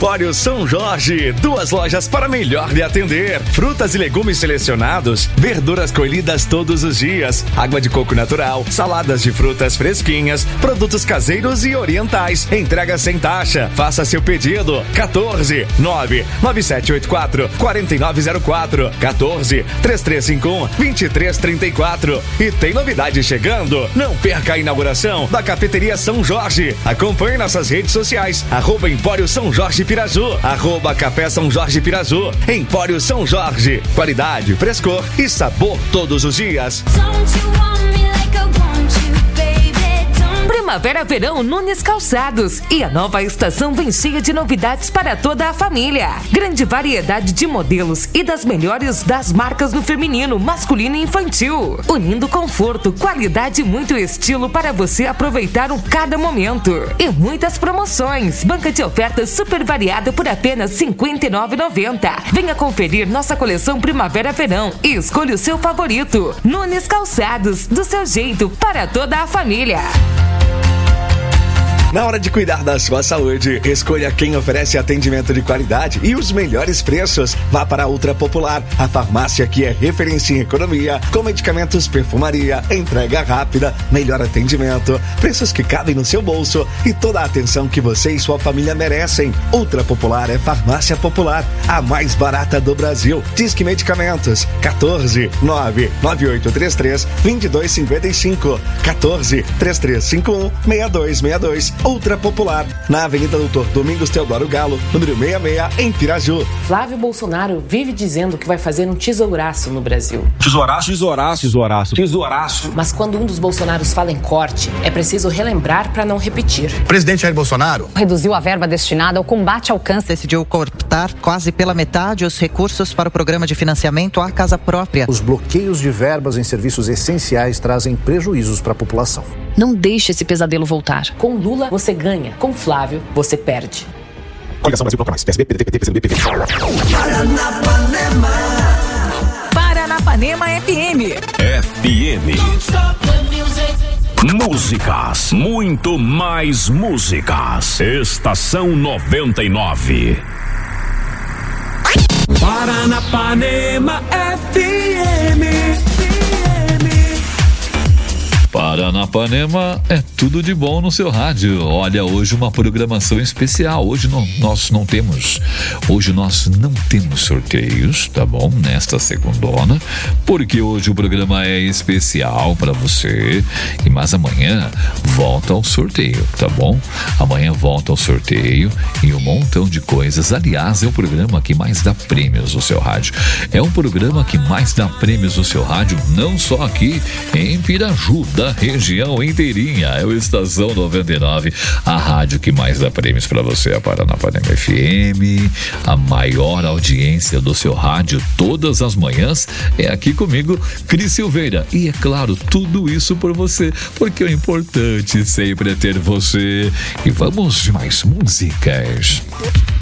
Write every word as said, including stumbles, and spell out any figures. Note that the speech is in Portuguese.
Empório São Jorge, duas lojas para melhor lhe atender. Frutas e legumes selecionados, verduras colhidas todos os dias, água de coco natural, saladas de frutas fresquinhas, produtos caseiros e orientais. Entrega sem taxa. Faça seu pedido. quatorze nove nove sete oito quatro quatro nove zero quatro. quatorze três três cinco um dois três três quatro. E tem novidade chegando. Não perca a inauguração da Cafeteria São Jorge. Acompanhe nossas redes sociais. Arroba Empório São Jorge Piraju. Arroba Café São Jorge Piraju. Empório São Jorge. Qualidade, frescor e sabor todos os dias. Primavera Verão Nunes Calçados. E a nova estação vem cheia de novidades para toda a família. Grande variedade de modelos e das melhores das marcas no feminino, masculino e infantil. Unindo conforto, qualidade e muito estilo para você aproveitar um cada momento. E muitas promoções. Banca de ofertas super variada por apenas cinquenta e nove reais e noventa centavos. Venha conferir nossa coleção Primavera Verão e escolha o seu favorito. Nunes Calçados, do seu jeito, para toda a família. Na hora de cuidar da sua saúde, escolha quem oferece atendimento de qualidade e os melhores preços. Vá para a Ultra Popular, a farmácia que é referência em economia, com medicamentos, perfumaria, entrega rápida, melhor atendimento, preços que cabem no seu bolso e toda a atenção que você e sua família merecem. Ultra Popular é farmácia popular, a mais barata do Brasil. Disque Medicamentos, quatorze nove nove oito três três dois dois cinco cinco, quatorze três três cinco um seis dois seis dois. Ultra Popular, na Avenida Doutor Domingos Teodoro Galo, número sessenta e seis, em Piraju. Flávio Bolsonaro vive dizendo que vai fazer um tesouraço no Brasil. Tesouraço, tesouraço, tesouraço, tesouraço. Mas quando um dos Bolsonaros fala em corte, é preciso relembrar para não repetir. O presidente Jair Bolsonaro reduziu a verba destinada ao combate ao câncer. Decidiu cortar quase pela metade os recursos para o programa de financiamento à casa própria. Os bloqueios de verbas em serviços essenciais trazem prejuízos para a população. Não deixe esse pesadelo voltar. Com Lula, você ganha. Com Flávio, você perde. Coligação Brasil Procura Mais. P S B, P D T, P T, P C do B, P V. Paranapanema. Paranapanema F M. F M. Músicas, muito mais músicas. Estação noventa e nove. Paranapanema F M. Paranapanema é tudo de bom no seu rádio. Olha, hoje uma programação especial. Hoje não, nós não temos Hoje nós não temos sorteios, tá bom? Nesta segundona, porque hoje o programa é especial para você. E mas amanhã volta ao sorteio, tá bom? Amanhã volta ao sorteio e um montão de coisas. Aliás, é o programa que mais dá prêmios no seu rádio. É um programa que mais dá prêmios no seu rádio, não só aqui em Piraju, da região inteirinha. É o Estação noventa e nove, a rádio que mais dá prêmios para você, a Paranapanema F M, a maior audiência do seu rádio todas as manhãs é aqui comigo, Cris Silveira. E é claro, tudo isso por você, porque o importante sempre é ter você. E vamos de mais músicas.